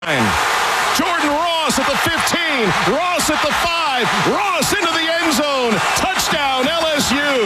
Jordan Ross at the 15, Ross at the 5, Ross into the end zone, touchdown LSU.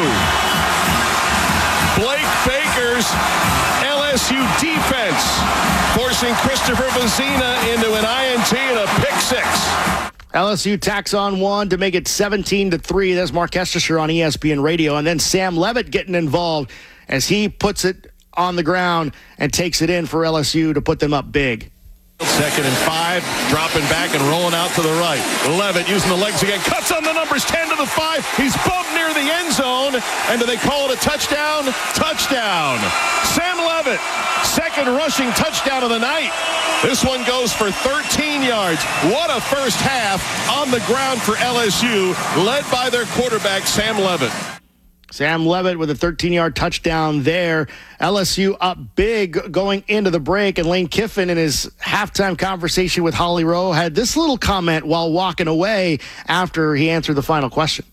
Blake Baker's LSU defense forcing Christopher Vazina into an INT and a pick six. LSU tacks on one to make it 17-3. There's Mark Estisher on ESPN Radio. And then Sam Levitt getting involved as he puts it on the ground and takes it in for LSU to put them up big. 2nd and 5, dropping back and rolling out to the right. Levitt using the legs again, cuts on the numbers, 10 to the 5. He's bumped near the end zone. And do they call it a touchdown? Touchdown. Sam Levitt, 2nd rushing touchdown of the night. This one goes for 13 yards. What a first half on the ground for LSU, led by their quarterback, Sam Levitt. Sam Levitt with a 13-yard touchdown there. LSU up big going into the break, and Lane Kiffin in his halftime conversation with Holly Rowe had this little comment while walking away after he answered the final question.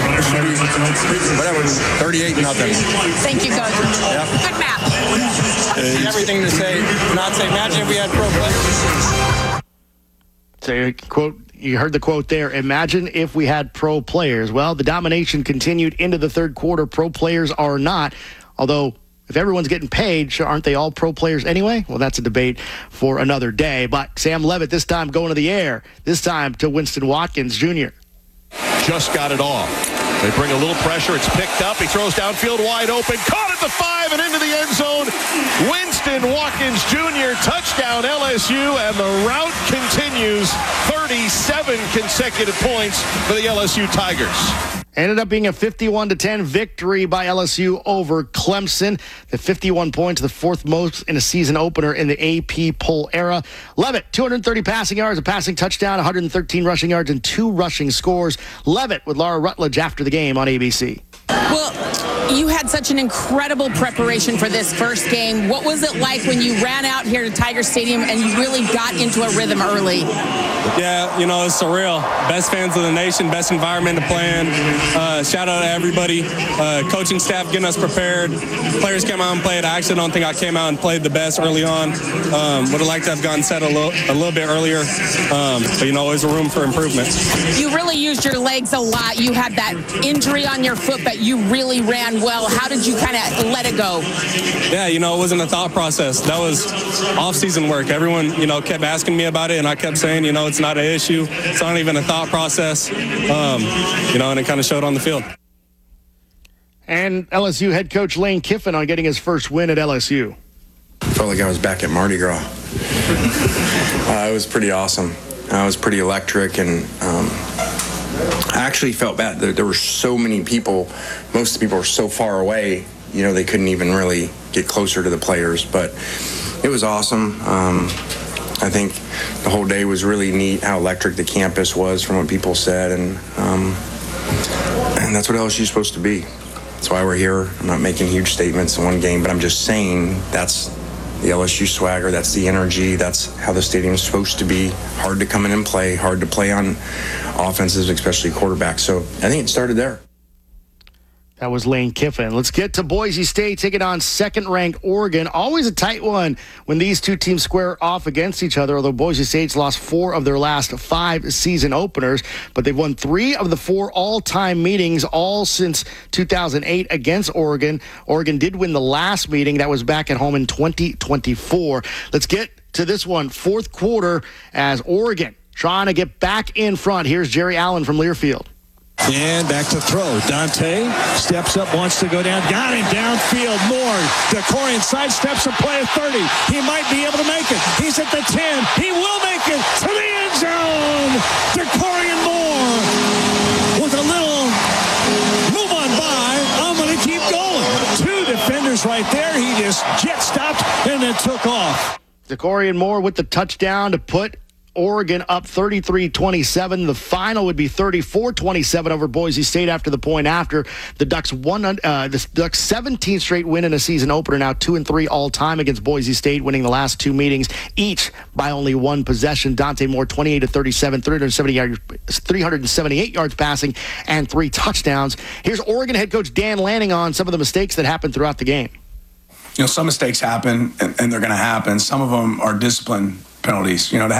Whatever, 38-0. Thank you, Coach. Yeah. Good match. Everything to say, not say, imagine if we had pro players. So, quote, you heard the quote there, imagine if we had pro players. Well, the domination continued into the third quarter. Pro players are not, although if everyone's getting paid, sure, aren't they all pro players anyway? Well, that's a debate for another day. But Sam Levitt this time going to the air, this time to Winston Watkins Jr. Just got it off. They bring a little pressure. It's picked up. He throws downfield wide open. Caught at the 5 and into the end zone. Winston Watkins Jr. Touchdown LSU. And the route continues. 37 consecutive points for the LSU Tigers. Ended up being a 51-10 victory by LSU over Clemson. The 51 points, the fourth most in a season opener in the AP poll era. Levitt, 230 passing yards, a passing touchdown, 113 rushing yards, and 2 rushing scores. Levitt with Laura Rutledge after the game on ABC. Well, you had such an incredible preparation for this first game. What was it like when you ran out here to Tiger Stadium and you really got into a rhythm early? Yeah, you know, it's surreal. Best fans of the nation, best environment to play in. Shout out to everybody. Coaching staff getting us prepared. Players came out and played. I actually don't think I came out and played the best early on. Would have liked to have gotten set a little bit earlier. But, you know, always a room for improvement. You really used your legs a lot. You had that injury on your foot, but you really ran well. How did you kind of let it go? Yeah, you know, it wasn't a thought process. That was off-season work. Everyone, you know, kept asking me about it, and I kept saying, you know, it's not an issue. It's not even a thought process. You know, and it kind of showed on the field. And LSU head coach Lane Kiffin on getting his first win at LSU. I felt like I was back at Mardi Gras. It was pretty awesome. It was pretty electric, and I actually felt bad. There were so many people. Most of the people were so far away, you know, they couldn't even really get closer to the players. But it was awesome. I think the whole day was really neat, how electric the campus was from what people said. And that's what LSU's supposed to be. That's why we're here. I'm not making huge statements in one game, but I'm just saying that's the LSU swagger, that's the energy, that's how the stadium's supposed to be. Hard to come in and play, hard to play on offenses, especially quarterbacks. So I think it started there. That was Lane Kiffin. Let's get to Boise State taking on second-ranked Oregon. Always a tight one when these two teams square off against each other, although Boise State's lost 4 of their last 5 season openers, but they've won 3 of the 4 all-time meetings, all since 2008 against Oregon. Oregon did win the last meeting. That was back at home in 2024. Let's get to this one, fourth quarter, as Oregon trying to get back in front. Here's Jerry Allen from Learfield. And back to throw. Dante steps up, wants to go down. Got him downfield. Moore. DeCorian sidesteps a play at 30. He might be able to make it. He's at the 10. He will make it to the end zone. DeCorian Moore with a little move on by. I'm going to keep going. 2 defenders right there. He just jet stopped and then took off. DeCorian Moore with the touchdown to put Oregon up 33-27. The final would be 34-27 over Boise State after the point after. The Ducks 17th straight win in a season opener, now 2-3 all time against Boise State, winning the last 2 meetings, each by only 1 possession. Dante Moore 28-37, 378 yards passing, and 3 touchdowns. Here's Oregon head coach Dan Lanning on some of the mistakes that happened throughout the game. You know, some mistakes happen, and they're going to happen. Some of them are discipline penalties. You know, to